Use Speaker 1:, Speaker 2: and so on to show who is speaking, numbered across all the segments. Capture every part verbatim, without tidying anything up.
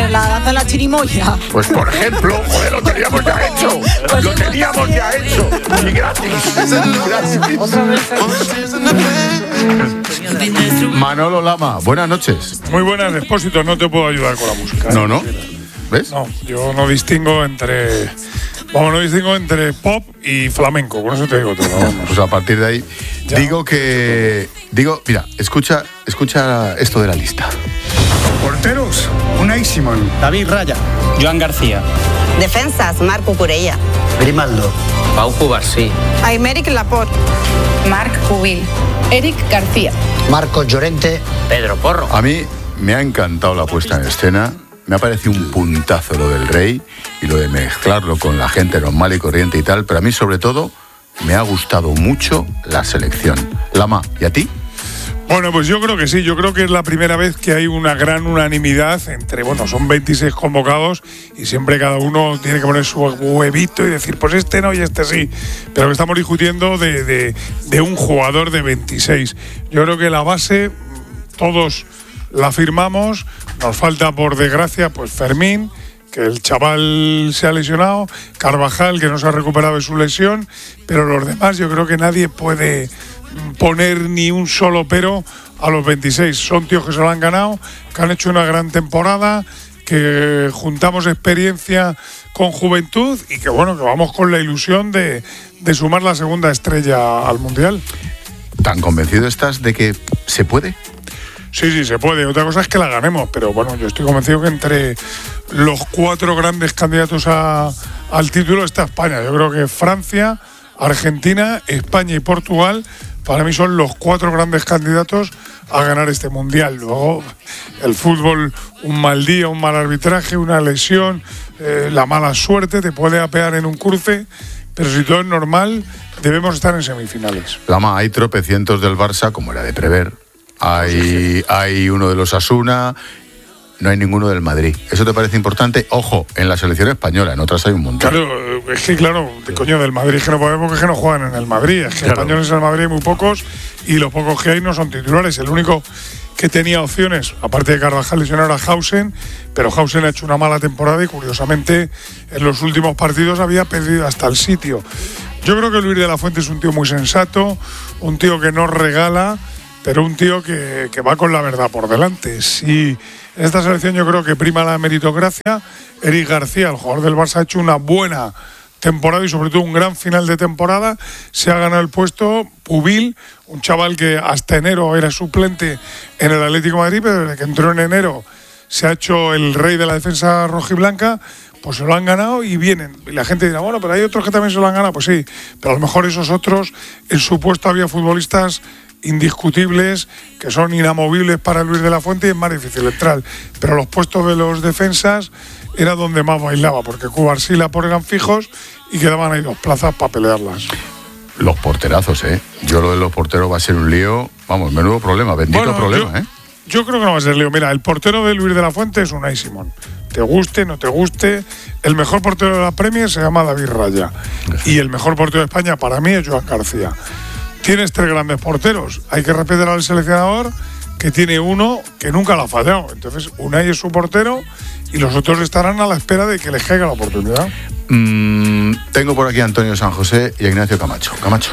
Speaker 1: la danza de la chirimoya.
Speaker 2: Pues por ejemplo, joder, lo teníamos ya hecho. Pues lo teníamos ya hecho. Y gratis. gratis.
Speaker 1: Otra vez.
Speaker 2: Manolo Lama, buenas noches.
Speaker 3: Muy buenas, Expósito, no te puedo ayudar con la música.
Speaker 2: No, no. ¿Ves?
Speaker 3: No, yo no distingo entre... Vamos, no distingo entre pop y flamenco, con eso te digo todo. Vamos.
Speaker 2: Pues a partir de ahí, ya. digo que... Digo, mira, escucha, escucha esto de la lista.
Speaker 4: Porteros, Unai Simón,
Speaker 5: David Raya,
Speaker 6: Joan García.
Speaker 7: Defensas, Marc Cucurella.
Speaker 5: Grimaldo,
Speaker 6: Pau Cubarsí.
Speaker 7: Aymeric Laporte.
Speaker 8: Marc Pubil. Eric García.
Speaker 5: Marcos Llorente.
Speaker 6: Pedro Porro.
Speaker 2: A mí me ha encantado la puesta en escena. Me ha parecido un puntazo lo del Rey y lo de mezclarlo con la gente normal y corriente y tal, pero a mí sobre todo me ha gustado mucho la selección. Lama, ¿y a ti?
Speaker 3: Bueno, pues yo creo que sí, yo creo que es la primera vez que hay una gran unanimidad entre, bueno, son veintiséis convocados y siempre cada uno tiene que poner su huevito y decir, pues este no y este sí, pero que estamos discutiendo de, de, de un jugador de veintiséis. Yo creo que la base, todos la firmamos, nos falta por desgracia pues Fermín, que el chaval se ha lesionado, Carvajal, que no se ha recuperado de su lesión, pero los demás yo creo que nadie puede poner ni un solo pero a los veintiséis. Son tíos que se lo han ganado, que han hecho una gran temporada, que juntamos experiencia con juventud y que bueno, que vamos con la ilusión de, de sumar la segunda estrella al Mundial.
Speaker 2: ¿Tan convencido estás de que se puede?
Speaker 3: Sí, sí, se puede. Otra cosa es que la ganemos, pero bueno, yo estoy convencido que entre los cuatro grandes candidatos a, al título está España. Yo creo que Francia, Argentina, España y Portugal para mí son los cuatro grandes candidatos a ganar este Mundial. Luego, el fútbol, un mal día, un mal arbitraje, una lesión, eh, la mala suerte te puede apear en un cruce, pero si todo es normal, debemos estar en semifinales.
Speaker 2: Lama, hay tropecientos del Barça, como era de prever. Hay, hay uno de los Asuna, no hay ninguno del Madrid. ¿Eso te parece importante? Ojo, en la selección española, en otras hay un montón.
Speaker 3: Claro, es que claro, de coño, del Madrid es que no podemos, es que no juegan en el Madrid. Es que claro. Españoles en el Madrid hay muy pocos y los pocos que hay no son titulares. El único que tenía opciones, aparte de Carvajal lesionado, era Hausen, pero Hausen ha hecho una mala temporada y curiosamente en los últimos partidos había perdido hasta el sitio. Yo creo que Luis de la Fuente es un tío muy sensato, un tío que no regala, pero un tío que, que va con la verdad por delante. Si en esta selección yo creo que prima la meritocracia, Eric García, el jugador del Barça, ha hecho una buena temporada y sobre todo un gran final de temporada. Se ha ganado el puesto Pubil, un chaval que hasta enero era suplente en el Atlético de Madrid, pero desde que entró en enero se ha hecho el rey de la defensa rojiblanca. Pues se lo han ganado y vienen. Y la gente dirá, bueno, pero hay otros que también se lo han ganado. Pues sí, pero a lo mejor esos otros, en su puesto había futbolistas indiscutibles, que son inamovibles para Luis de la Fuente y es más difícil entrar. Pero los puestos de los defensas era donde más bailaba, porque Cubarsí y Laporte eran fijos y quedaban ahí dos plazas para pelearlas.
Speaker 2: Los porterazos, ¿eh? Yo lo de los porteros va a ser un lío, vamos, menudo problema, bendito bueno, problema,
Speaker 3: yo,
Speaker 2: ¿eh?
Speaker 3: Yo creo que no va a ser lío. Mira, el portero de Luis de la Fuente es Unai Simón. Te guste, no te guste. El mejor portero de la Premier se llama David Raya. Y el mejor portero de España para mí es Joan García. Tienes tres grandes porteros. Hay que respetar al seleccionador, que tiene uno que nunca lo ha fallado. Entonces, Unai es su portero y los otros estarán a la espera de que les caiga la oportunidad.
Speaker 2: Mm, tengo por aquí a Antonio San José y a Ignacio Camacho. Camacho.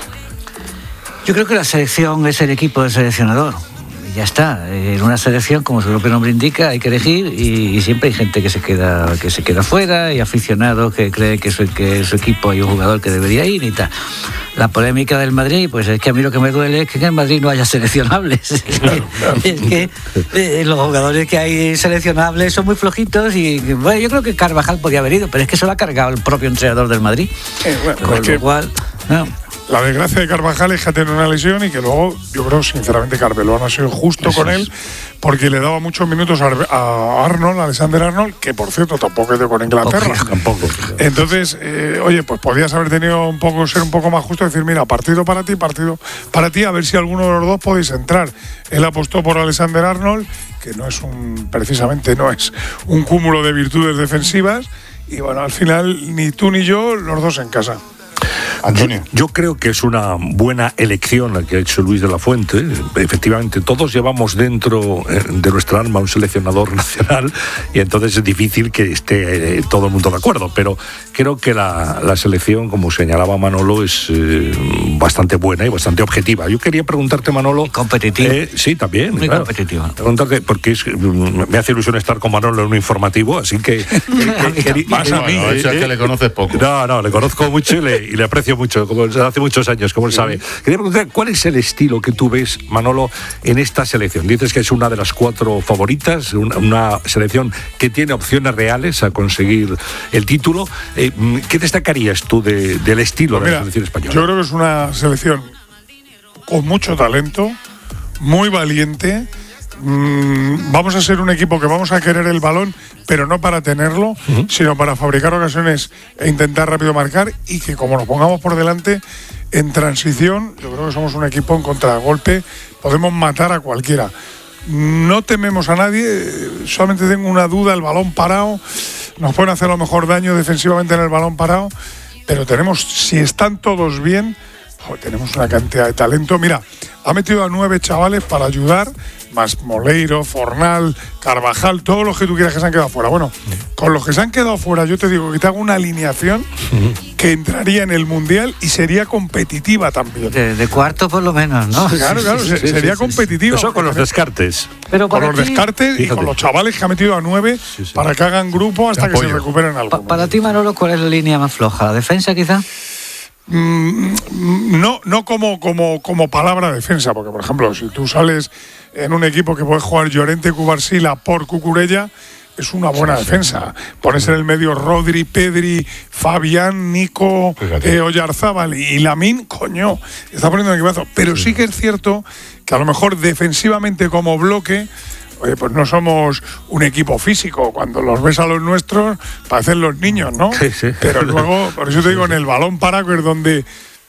Speaker 9: Yo creo que la selección es el equipo del seleccionador. Ya está, en una selección, como su propio nombre indica, hay que elegir y, y siempre hay gente que se queda que se queda fuera y aficionados que creen que su, que su equipo hay un jugador que debería ir y tal. La polémica del Madrid, pues es que a mí lo que me duele es que en el Madrid no haya seleccionables. Claro, claro. Es que eh, los jugadores que hay seleccionables son muy flojitos y bueno, yo creo que Carvajal podía haber ido, pero es que se lo ha cargado el propio entrenador del Madrid. Eh, bueno, Con lo cual, no.
Speaker 3: La desgracia de Carvajal es que ha tenido una lesión y que luego, yo creo sinceramente que Arbeloa no ha sido justo Eso con él, porque le daba muchos minutos a Arnold, a Alexander Arnold, que por cierto tampoco es de con Inglaterra.
Speaker 2: Okay, tampoco.
Speaker 3: Entonces, eh, oye, pues podías haber tenido un poco, ser un poco más justo y decir, mira, partido para ti, partido para ti, a ver si alguno de los dos podéis entrar. Él apostó por Alexander Arnold, que no es un, precisamente no es un cúmulo de virtudes defensivas, y bueno, al final ni tú ni yo, los dos en casa.
Speaker 2: Antonio.
Speaker 1: Yo, yo creo que es una buena elección la que ha hecho Luis de la Fuente. Efectivamente, todos llevamos dentro de nuestra alma un seleccionador nacional y entonces es difícil que esté eh, todo el mundo de acuerdo, pero creo que la, la selección, como señalaba Manolo, es eh, bastante buena y bastante objetiva. Yo quería preguntarte, Manolo...
Speaker 9: Competitiva.
Speaker 1: Eh, sí, también.
Speaker 9: Muy
Speaker 1: claro.
Speaker 9: competitiva.
Speaker 1: Preguntarte, porque es, me hace ilusión estar con Manolo en un informativo, así que... que, que, que
Speaker 2: Más a mí, bueno, eso es que le conoces poco.
Speaker 1: No, no, le conozco mucho y le, y le aprecio mucho, como hace muchos años, como él sabe. Quería preguntar, ¿cuál es el estilo que tú ves, Manolo, en esta selección? Dices que es una de las cuatro favoritas, una, una selección que tiene opciones reales a conseguir el título. Eh, ¿Qué destacarías tú de, del estilo pues de mira, la selección española?
Speaker 3: Yo creo que es una selección con mucho talento, muy valiente. Mm, vamos a ser un equipo que vamos a querer el balón, pero no para tenerlo, uh-huh. sino para fabricar ocasiones e intentar rápido marcar, y que como nos pongamos por delante en transición, yo creo que somos un equipo en contragolpe, podemos matar a cualquiera. No tememos a nadie, solamente tengo una duda, el balón parado, nos pueden hacer a lo mejor daño defensivamente en el balón parado, pero tenemos, si están todos bien, oh, tenemos una cantidad de talento. Mira, ha metido a nueve chavales para ayudar, más Moleiro, Fornal, Carvajal, todos los que tú quieras que se han quedado fuera. Bueno, con los que se han quedado fuera, yo te digo que te hago una alineación que entraría en el Mundial y sería competitiva también.
Speaker 9: De, de cuarto por lo menos, ¿no?
Speaker 3: Claro, claro, sí, sí, sería sí, competitiva.
Speaker 1: Eso con los descartes.
Speaker 9: Pero
Speaker 3: con los
Speaker 9: ti,
Speaker 3: descartes fíjate. Y con los chavales que ha metido a nueve sí, sí. para que hagan grupo hasta que se recuperen algo.
Speaker 9: Pa para ti, Manolo, ¿cuál es la línea más floja? ¿La defensa, quizá?
Speaker 3: Mm, no, no como, como, como palabra defensa, porque por ejemplo, si tú sales en un equipo que puede jugar Llorente, Cubarsí, por Cucurella, es una buena sí, defensa. Sí. Pones en el medio Rodri, Pedri, Fabián, Nico, eh, Oyarzábal y Lamín, coño, está poniendo un equipazo. Pero sí. sí que es cierto que a lo mejor defensivamente como bloque, oye, pues no somos un equipo físico. Cuando los ves a los nuestros, parecen los niños, ¿no?
Speaker 1: Sí, sí.
Speaker 3: Pero luego, por eso te digo, en el balón parado, que es donde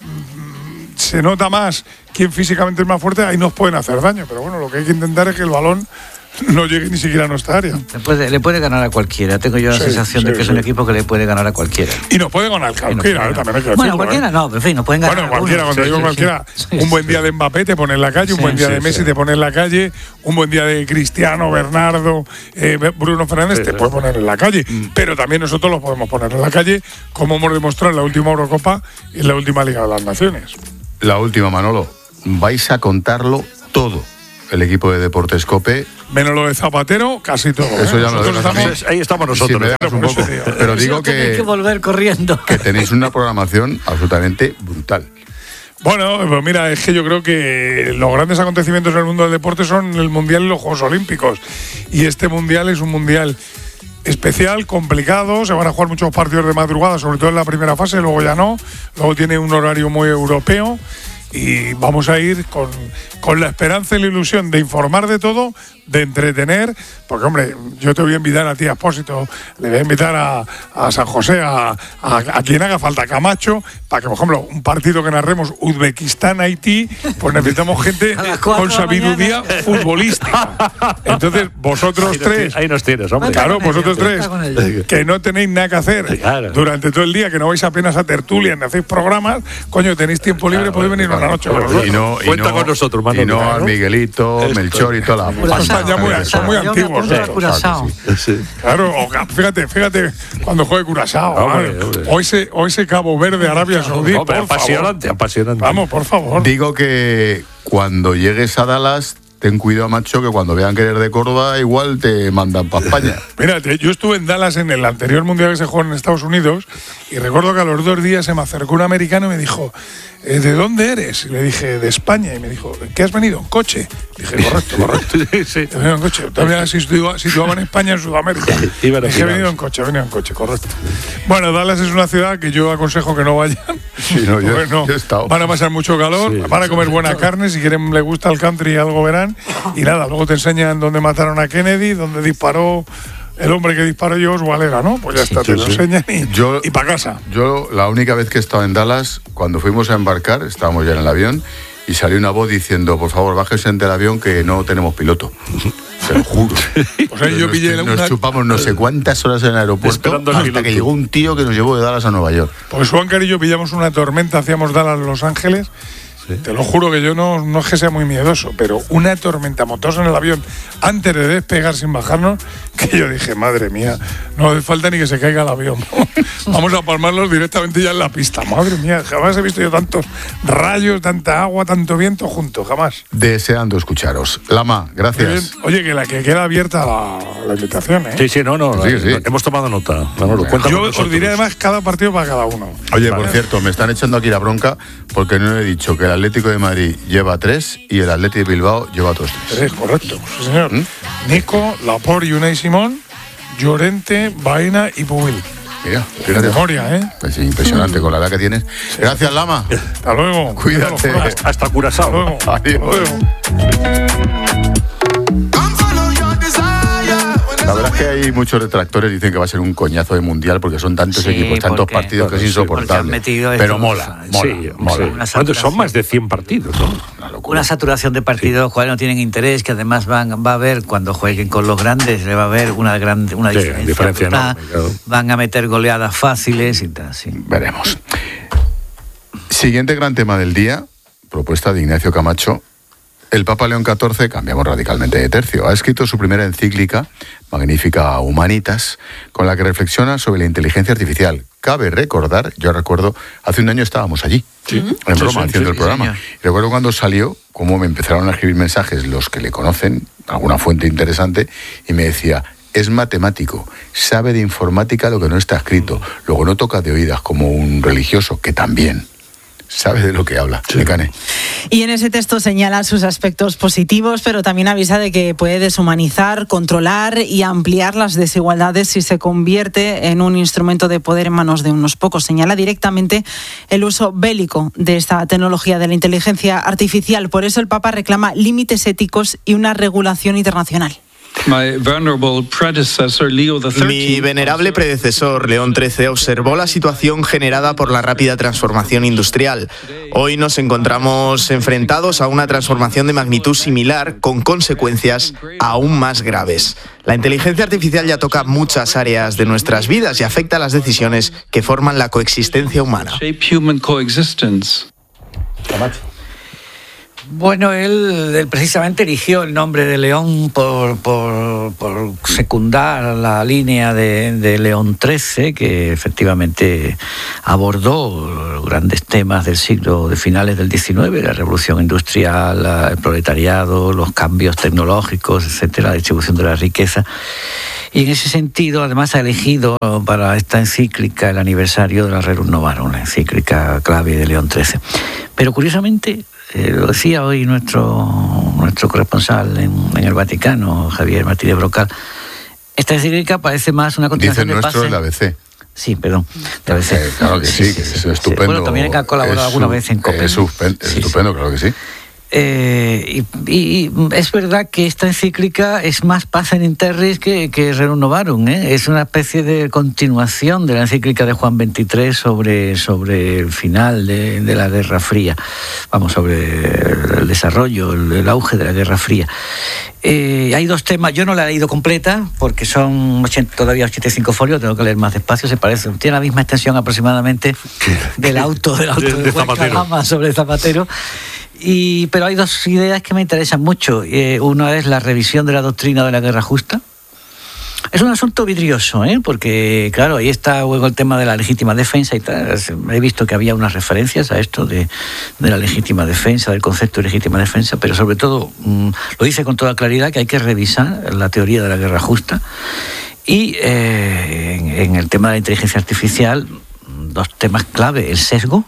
Speaker 3: mmm, se nota más quién físicamente es más fuerte, ahí nos pueden hacer daño. Pero bueno, lo que hay que intentar es que el balón no llegue ni siquiera a nuestra área.
Speaker 9: Le puede, le puede ganar a cualquiera. Tengo yo la sí, sensación sí, de que sí. es un equipo que le puede ganar a cualquiera.
Speaker 3: Y nos puede ganar cualquiera, no eh, también hay que decirlo.
Speaker 9: Bueno, cualquiera ¿eh? no, pero en fin, nos pueden ganar.
Speaker 3: Bueno, cualquiera, cuando sí, digo sí, cualquiera, sí. un buen día de Mbappé te pone en la calle, un sí, buen día sí, de Messi sí. te pone en la calle, un buen día de Cristiano, Bernardo, eh, Bruno Fernández sí, te sí. puede poner en la calle. Mm. Pero también nosotros los podemos poner en la calle, como hemos demostrado en la última Eurocopa y en la última Liga de las Naciones.
Speaker 2: La última, Manolo. Vais a contarlo todo. El equipo de Deportes COPE.
Speaker 3: Menos lo de Zapatero, casi todo.
Speaker 2: Eso
Speaker 3: ¿eh?
Speaker 2: ya lo
Speaker 3: estamos,
Speaker 1: ahí estamos nosotros.
Speaker 2: Si me un poco. Pero digo que,
Speaker 9: que volver corriendo.
Speaker 2: Que tenéis una programación absolutamente brutal.
Speaker 3: Bueno, pues mira, es que yo creo que los grandes acontecimientos en el mundo del deporte son el Mundial y los Juegos Olímpicos. Y este Mundial es un Mundial especial, complicado, se van a jugar muchos partidos de madrugada, sobre todo en la primera fase, luego ya no. Luego tiene un horario muy europeo. Y vamos a ir con, con la esperanza y la ilusión de informar de todo, de entretener, porque hombre, yo te voy a invitar a ti a Expósito, le voy a invitar a, a San José, a, a, a quien haga falta, Camacho, para que, por ejemplo, un partido que narremos Uzbekistán-Haití, pues necesitamos gente con sabiduría futbolística. Entonces, vosotros
Speaker 1: ahí
Speaker 3: tres,
Speaker 1: ahí nos tienes, hombre.
Speaker 3: Claro, vosotros tres, que no tenéis nada que hacer claro. durante todo el día, que no vais apenas a tertulia, ni hacéis programas, coño, tenéis tiempo libre, claro, podéis venir una noche con nosotros.
Speaker 2: Y no, y
Speaker 1: Cuenta
Speaker 2: no,
Speaker 1: con nosotros, Manolo.
Speaker 2: Y no
Speaker 1: claro.
Speaker 2: a Miguelito, Esto. Melchor y toda la
Speaker 3: Están ya muy, son muy antiguos. ¿eh?
Speaker 9: Curazao.
Speaker 1: Sí.
Speaker 3: Claro, fíjate, fíjate cuando juegue Curazao.
Speaker 1: Hombre, hombre.
Speaker 3: O ese, o ese Cabo Verde, Arabia Saudí.
Speaker 1: No, por
Speaker 3: apasionante,
Speaker 1: favor. apasionante.
Speaker 3: Vamos, por favor.
Speaker 2: Digo que cuando llegues a Dallas, ten cuidado, macho, que cuando vean que eres de Córdoba, igual te mandan para España.
Speaker 3: Mírate, yo estuve en Dallas en el anterior mundial que se jugó en Estados Unidos y recuerdo que a los dos días se me acercó un americano y me dijo, ¿de dónde eres? Y le dije, de España. Y me dijo, ¿qué has venido? ¿En coche? Dije, correcto, correcto.
Speaker 1: sí, sí.
Speaker 3: He venido en coche. Todavía situaba en España, en Sudamérica. Dije, he venido en coche, he venido en coche, correcto. Bueno, Dallas es una ciudad que yo aconsejo que no vayan.
Speaker 2: Sí, no, yo,
Speaker 3: bueno,
Speaker 2: yo he estado.
Speaker 3: Van a pasar mucho calor, sí, van a comer buena carne, si quieren, les gusta el country, algo verán. Y nada, luego te enseñan dónde mataron a Kennedy, dónde disparó el hombre que disparó George Valera, ¿no? Pues ya está, sí, te lo sí. enseñan y, y para casa.
Speaker 2: Yo, la única vez que he estado en Dallas, cuando fuimos a embarcar, estábamos ya en el avión, y salió una voz diciendo, por favor, bájese del avión que no tenemos piloto. Se lo juro.
Speaker 3: O sea, yo
Speaker 2: nos,
Speaker 3: pillé
Speaker 2: nos
Speaker 3: una...
Speaker 2: chupamos no sé cuántas horas en el aeropuerto hasta piloto. Que llegó un tío que nos llevó de Dallas a Nueva York.
Speaker 3: Pues Juan y yo pillamos una tormenta, hacíamos Dallas Los Ángeles. Sí. Te lo juro que yo no, no es que sea muy miedoso, pero una tormenta montados en el avión antes de despegar sin bajarnos, que yo dije, madre mía, no hace falta ni que se caiga el avión. Vamos a palmarlos directamente ya en la pista. Madre mía, jamás he visto yo tantos rayos, tanta agua, tanto viento juntos, jamás.
Speaker 2: Deseando escucharos. Lama, gracias.
Speaker 3: Oye, que la que queda abierta la, la invitación, ¿eh?
Speaker 1: Sí, sí, no, no,
Speaker 2: sí, sí.
Speaker 1: hemos tomado nota. Manolo,
Speaker 3: yo os diré además cada partido para cada uno.
Speaker 2: Oye, ¿vale? Por cierto, me están echando aquí la bronca porque no he dicho que el Atlético de Madrid lleva tres y el Atlético de Bilbao lleva otros tres.
Speaker 3: Tres, correcto, sí, señor. ¿Mm? Nico, Laporte y Unai Simón, Llorente, Baena y Pubil.
Speaker 2: Mira, fíjate.
Speaker 3: Memoria, ¿eh?
Speaker 2: Pues sí, impresionante con la edad que tienes. Sí. Gracias, Lama.
Speaker 3: Hasta luego.
Speaker 2: Cuídate.
Speaker 1: Hasta, hasta Curazao.
Speaker 3: Hasta luego.
Speaker 2: Adiós. La verdad es que hay muchos detractores, dicen que va a ser un coñazo de mundial porque son tantos
Speaker 9: sí,
Speaker 2: equipos, tantos
Speaker 9: porque,
Speaker 2: partidos que es insoportable. Pero mola, mola,
Speaker 1: sí,
Speaker 2: mola.
Speaker 1: Sí. Son más de cien partidos, ¿no?
Speaker 9: Una, una saturación de partidos, sí. Jugadores no tienen interés, que además van, va a haber, cuando jueguen con los grandes, le va a haber una gran una
Speaker 1: sí,
Speaker 9: diferencia.
Speaker 1: diferencia enorme, claro.
Speaker 9: Van a meter goleadas fáciles y tal, sí.
Speaker 2: Veremos. Siguiente gran tema del día, propuesta de Ignacio Camacho. El Papa León catorce, cambiamos radicalmente de tercio, ha escrito su primera encíclica, Magnificat Humanitas, con la que reflexiona sobre la inteligencia artificial. Cabe recordar, yo recuerdo, hace un año estábamos allí, sí. en broma, sí, sí, haciendo sí, el programa. Sí, y recuerdo cuando salió, cómo me empezaron a escribir mensajes los que le conocen, alguna fuente interesante, y me decía, es matemático, sabe de informática lo que no está escrito, luego no toca de oídas como un religioso, que también sabe de lo que habla. Sí. Mecane.
Speaker 10: Y en ese texto señala sus aspectos positivos, pero también avisa de que puede deshumanizar, controlar y ampliar las desigualdades si se convierte en un instrumento de poder en manos de unos pocos. Señala directamente el uso bélico de esta tecnología de la inteligencia artificial. Por eso el Papa reclama límites éticos y una regulación internacional.
Speaker 11: Mi venerable predecesor, León trece, observó la situación generada por la rápida transformación industrial. Hoy nos encontramos enfrentados a una transformación de magnitud similar, con consecuencias aún más graves. La inteligencia artificial ya toca muchas áreas de nuestras vidas y afecta a las decisiones que forman la coexistencia humana.
Speaker 9: Bueno, él, él precisamente eligió el nombre de León por, por, por secundar la línea de, de León trece, que efectivamente abordó grandes temas del siglo de finales del diecinueve, la revolución industrial, el proletariado, los cambios tecnológicos, etcétera, la distribución de la riqueza. Y en ese sentido, además, ha elegido para esta encíclica el aniversario de la Rerum Novarum, la encíclica clave de León trece. Pero curiosamente, Eh, lo decía hoy nuestro nuestro corresponsal en, en el Vaticano, Javier Martínez Brocal, esta encíclica parece más una continuación
Speaker 2: Dice
Speaker 9: de
Speaker 2: nuestro
Speaker 9: pase.
Speaker 2: el A B C.
Speaker 9: Sí, perdón. De A B C.
Speaker 2: Eh, claro que sí, sí, que es estupendo.
Speaker 9: Bueno, también ha colaborado alguna
Speaker 2: su,
Speaker 9: vez en COPE.
Speaker 2: Es, supen, es sí, estupendo, sí. Claro que sí.
Speaker 9: Eh, y, y es verdad que esta encíclica es más Pacem in Terris que, que Rerum Novarum, ¿eh? Es una especie de continuación de la encíclica de Juan veintitrés sobre, sobre el final de, de la Guerra Fría, vamos, sobre el desarrollo, el, el auge de la Guerra Fría. Eh, hay dos temas, yo no la he leído completa porque son ochenta, todavía ochenta y cinco folios, tengo que leer más despacio, se parece, tiene la misma extensión aproximadamente del auto, del auto de, de, de Zapatero. Sobre Zapatero. Y, pero hay dos ideas que me interesan mucho. Eh, una es la revisión de la doctrina de la guerra justa. Es un asunto vidrioso, ¿eh? Porque, claro, ahí está luego el tema de la legítima defensa y tal. He visto que había unas referencias a esto de, de la legítima defensa, del concepto de legítima defensa, pero sobre todo mmm, lo dice con toda claridad que hay que revisar la teoría de la guerra justa. Y eh, en, en el tema de la inteligencia artificial, dos temas clave: el sesgo.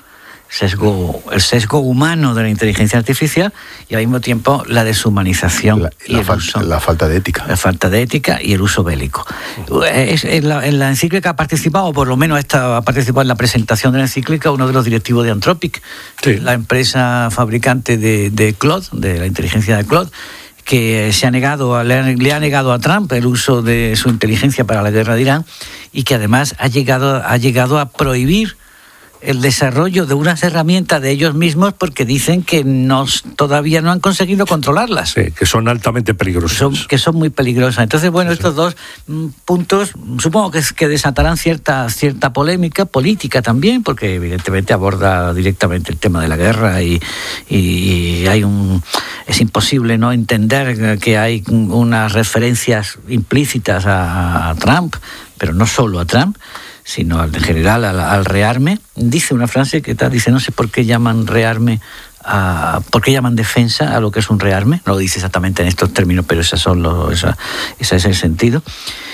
Speaker 9: Sesgo, el sesgo humano de la inteligencia artificial y al mismo tiempo la deshumanización
Speaker 2: la,
Speaker 9: y
Speaker 2: la,
Speaker 9: el
Speaker 2: fal,
Speaker 9: uso,
Speaker 2: la falta de ética.
Speaker 9: La falta de ética y el uso bélico. Es, en, la, en la encíclica ha participado, o por lo menos esta, ha participado en la presentación de la encíclica, uno de los directivos de Anthropic, sí. La empresa fabricante de, de Claude, de la inteligencia de Claude, que se ha negado a, le, le ha negado a Trump el uso de su inteligencia para la guerra de Irán y que además ha llegado, ha llegado a prohibir el desarrollo de unas herramientas de ellos mismos porque dicen que no, todavía no han conseguido controlarlas.
Speaker 1: Sí, que son altamente peligrosas.
Speaker 9: Son, que son muy peligrosas. Entonces, bueno, sí, estos sí. dos mm, puntos supongo que, que desatarán cierta, cierta polémica política también, porque evidentemente aborda directamente el tema de la guerra y, y, y hay un es imposible no entender que hay unas referencias implícitas a, a Trump, pero no solo a Trump, sino en general al, al rearme. Dice una frase que está, dice, no sé por qué llaman rearme, a, por qué llaman defensa a lo que es un rearme. No lo dice exactamente en estos términos, pero esos son los, esa, ese es el sentido.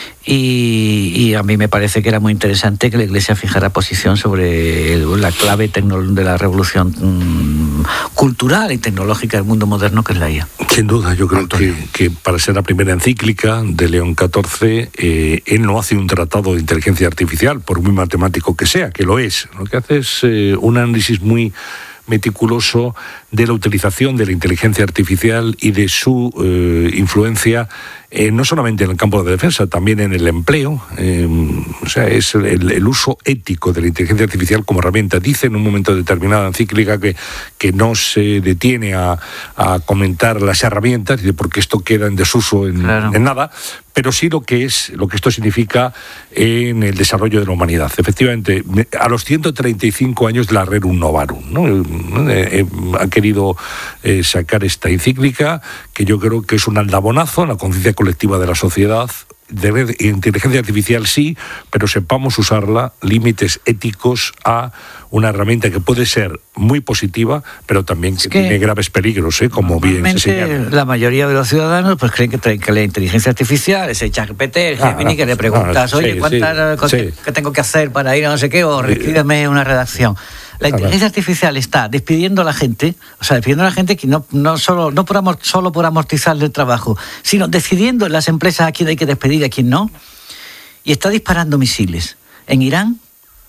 Speaker 9: Y, y a mí me parece que era muy interesante que la Iglesia fijara posición sobre el, la clave tecno, de la revolución mmm, cultural y tecnológica del mundo moderno, que es la I A.
Speaker 1: Sin duda, yo creo que, que para ser la primera encíclica de León catorce, eh, él no hace un tratado de inteligencia artificial, por muy matemático que sea, que lo es. Lo que hace es eh, un análisis muy meticuloso de la utilización de la inteligencia artificial y de su eh, influencia eh, no solamente en el campo de defensa, también en el empleo. Eh, o sea, es el, el uso ético de la inteligencia artificial como herramienta. Dice en un momento determinado encíclica que, que no se detiene a, a comentar las herramientas, porque esto queda en desuso en, claro. en nada, pero sí lo que es, lo que esto significa en el desarrollo de la humanidad. Efectivamente, a los ciento treinta y cinco años de la Rerum Novarum, ¿no? Eh, eh, ha querido eh, sacar esta encíclica, que yo creo que es un aldabonazo en la conciencia colectiva de la sociedad. De inteligencia artificial sí, pero sepamos usarla, límites éticos a una herramienta que puede ser muy positiva, pero también que, que tiene graves peligros, ¿eh? Como bien se señala.
Speaker 9: La mayoría de los ciudadanos pues creen que, que la inteligencia artificial es el ChatGPT, el Gemini, ah, que le preguntas, ah, oye, sí, ¿cuántas sí, sí. ¿qué tengo que hacer para ir a no sé qué? O escríbeme una redacción. La inteligencia artificial está despidiendo a la gente, o sea, despidiendo a la gente que no, no, solo, no por amor, solo por amortizarle el trabajo, sino decidiendo en las empresas a quién hay que despedir y a quién no, y está disparando misiles en Irán,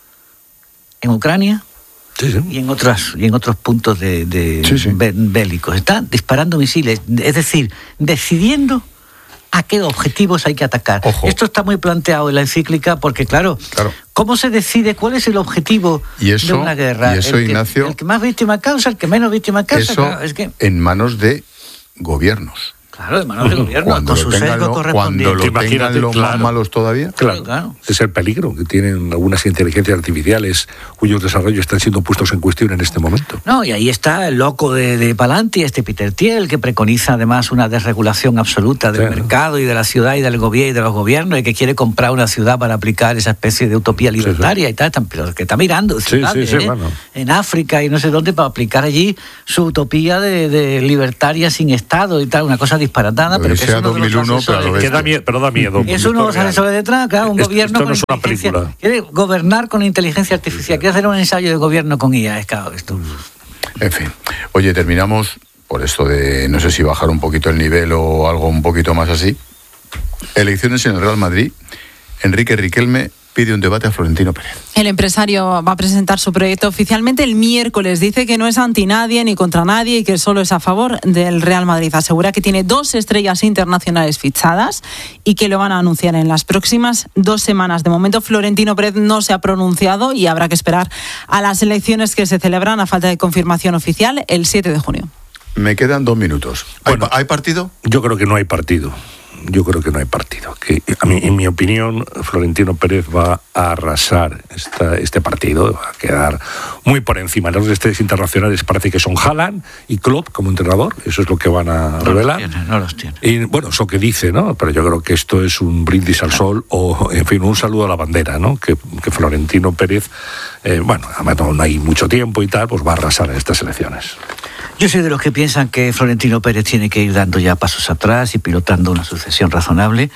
Speaker 9: en Ucrania sí, sí. y en otras y en otros puntos de, de sí, sí. bélicos. Está disparando misiles, es decir, decidiendo a qué objetivos hay que atacar. Ojo. Esto está muy planteado en la encíclica porque, claro, claro, ¿cómo se decide cuál es el objetivo
Speaker 2: y eso,
Speaker 9: de una guerra?
Speaker 2: Y eso,
Speaker 9: el que,
Speaker 2: Ignacio,
Speaker 9: el que más víctima causa, el que menos víctima causa.
Speaker 2: Eso
Speaker 9: claro, es que...
Speaker 2: en manos de gobiernos.
Speaker 9: Claro, de manos del gobierno,
Speaker 2: cuando
Speaker 9: con su sesgo correspondiente.
Speaker 2: Cuando lo tengan los claro, más malos todavía.
Speaker 1: Claro, claro. Es el peligro que tienen algunas inteligencias artificiales cuyos desarrollos están siendo puestos en cuestión en este momento.
Speaker 9: No, y ahí está el loco de, de Palantir, este Peter Thiel, que preconiza además una desregulación absoluta del sí. mercado y de la ciudad y del gobierno y de los gobiernos, y que quiere comprar una ciudad para aplicar esa especie de utopía libertaria sí, sí. y tal, pero que está mirando ciudades, sí, sí, sí, ¿eh? bueno. en África y no sé dónde para aplicar allí su utopía de, de libertaria sin Estado y tal, una cosa disparatada, pero que
Speaker 2: dos mil uno, pero,
Speaker 1: que da miedo, pero da miedo.
Speaker 9: Es uno de los asesores detrás, claro, un
Speaker 1: esto,
Speaker 9: gobierno
Speaker 1: esto no
Speaker 9: con
Speaker 1: es una
Speaker 9: inteligencia.
Speaker 1: película.
Speaker 9: Quiere gobernar con inteligencia artificial, quiere hacer un ensayo de gobierno con I A, es claro, esto.
Speaker 2: En fin. Oye, terminamos por esto de, no sé si bajar un poquito el nivel o algo un poquito más así. Elecciones en el Real Madrid. Enrique Riquelme pide un debate a Florentino Pérez.
Speaker 10: El empresario va a presentar su proyecto oficialmente el miércoles. Dice que no es anti nadie ni contra nadie y que solo es a favor del Real Madrid. Asegura que tiene dos estrellas internacionales fichadas y que lo van a anunciar en las próximas dos semanas. De momento, Florentino Pérez no se ha pronunciado y habrá que esperar a las elecciones que se celebran a falta de confirmación oficial el siete de junio.
Speaker 2: Me quedan dos minutos.
Speaker 1: Bueno,
Speaker 2: ¿Hay partido?
Speaker 1: Yo creo que no hay partido. Yo creo que no hay partido. Que a mí, en mi opinión, Florentino Pérez va a arrasar esta, este partido, va a quedar muy por encima. Los estrellas internacionales parece que son Haaland y Klopp como entrenador, eso es lo que van a
Speaker 9: no
Speaker 1: revelar.
Speaker 9: Los tiene, no los tiene.
Speaker 1: Y bueno, eso que dice, ¿no? Pero yo creo que esto es un brindis al sol o, en fin, un saludo a la bandera, ¿no? Que, que Florentino Pérez, eh, bueno, además no, no hay mucho tiempo y tal, pues va a arrasar en estas elecciones.
Speaker 9: Yo soy de los que piensan que Florentino Pérez tiene que ir dando ya pasos atrás y pilotando una sucesión razonable,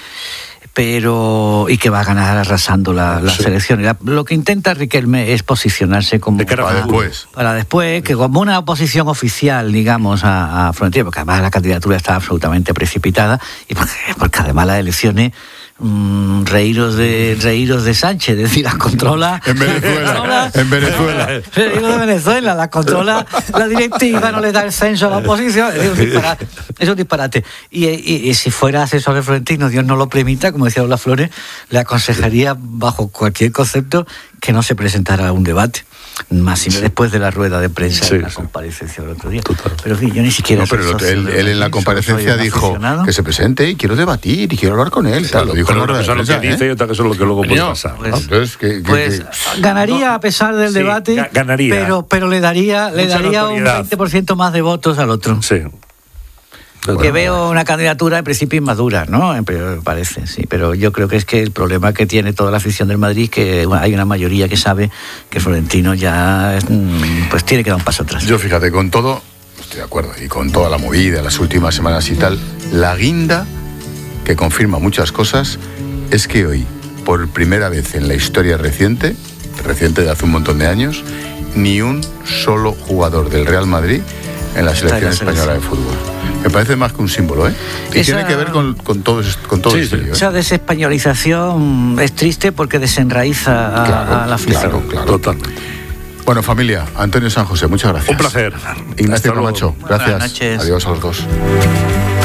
Speaker 9: pero y que va a ganar arrasando la, las sí. elecciones. Lo que intenta Riquelme es posicionarse como
Speaker 2: de cara para después,
Speaker 9: para después, que como una oposición oficial, digamos, a, a Florentino, porque además la candidatura está absolutamente precipitada y porque, porque además las elecciones Mm, reíros de reíros de Sánchez, es decir, las controla
Speaker 2: en Venezuela, en Venezuela,
Speaker 9: reíros de Venezuela, las controla la directiva, no le da el censo a la oposición, es un disparate, es un disparate. Y, y, y si fuera asesor de Florentino, Dios no lo permita, como decía Lola Flores, le aconsejaría bajo cualquier concepto que no se presentara a un debate. Más si no después de la rueda de prensa
Speaker 1: Sí,
Speaker 9: de la
Speaker 1: sí.
Speaker 9: comparecencia del otro día. Pero en fin, yo ni siquiera
Speaker 2: No, pero
Speaker 9: soy
Speaker 2: lo-
Speaker 9: socio
Speaker 2: él,
Speaker 9: de
Speaker 2: él en la
Speaker 9: Madrid, solo
Speaker 2: comparecencia
Speaker 9: soy un
Speaker 2: dijo
Speaker 9: aficionado.
Speaker 2: que se presente y quiero debatir y quiero hablar con él. Tal, lo dijo en
Speaker 1: Pero
Speaker 2: la
Speaker 1: una
Speaker 2: rueda
Speaker 1: cosa
Speaker 2: de
Speaker 1: es lo que
Speaker 2: prensa,
Speaker 1: dice
Speaker 2: ¿eh?
Speaker 1: y otra cosa es lo que luego puede
Speaker 2: Coño,
Speaker 1: pasar. ¿no?
Speaker 9: Pues,
Speaker 2: Entonces, que- que-
Speaker 9: Pues
Speaker 2: que-
Speaker 9: ganaría a pesar del
Speaker 1: Sí,
Speaker 9: debate,
Speaker 1: ga- ganaría.
Speaker 9: pero pero le daría le
Speaker 1: Mucha
Speaker 9: daría un
Speaker 1: notoriedad.
Speaker 9: veinte por ciento más de votos al otro.
Speaker 1: Sí.
Speaker 9: Que veo una candidatura en principio inmadura, ¿no? En pri- parece, sí. Pero yo creo que es que el problema que tiene toda la afición del Madrid, que bueno, hay una mayoría que sabe que Florentino ya es, mm, pues tiene que dar un paso atrás.
Speaker 2: Yo fíjate, con todo, estoy de acuerdo, y con toda la movida, las últimas semanas y tal, la guinda que confirma muchas cosas es que hoy, por primera vez en la historia reciente, reciente de hace un montón de años, ni un solo jugador del Real Madrid en la selección
Speaker 9: Está en la
Speaker 2: española de fútbol. Me parece más que un símbolo, ¿eh? Y
Speaker 9: Esa-
Speaker 2: tiene que ver con, con todo, es- con todo
Speaker 1: Sí,
Speaker 2: esto.
Speaker 1: sí.
Speaker 2: ¿eh?
Speaker 9: Esa desespañolización es triste porque desenraiza a,
Speaker 2: Claro,
Speaker 9: a la afición.
Speaker 2: claro, claro.
Speaker 1: Totalmente.
Speaker 2: Bueno, familia, Antonio San José, muchas gracias.
Speaker 1: Un placer.
Speaker 2: Ignacio
Speaker 1: Hasta luego.
Speaker 2: Camacho,
Speaker 9: Buenas
Speaker 2: gracias.
Speaker 9: noches.
Speaker 2: Adiós a los dos.